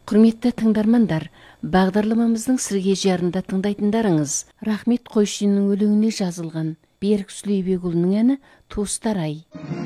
Құрметті тыңдармандар, бағдарламамыздың сізге жарында тыңдайтындарыңыз Рахмет Қойшиннің өлеңіне жазылған Берік Сүлейбекұлының әні «Туыстар ай».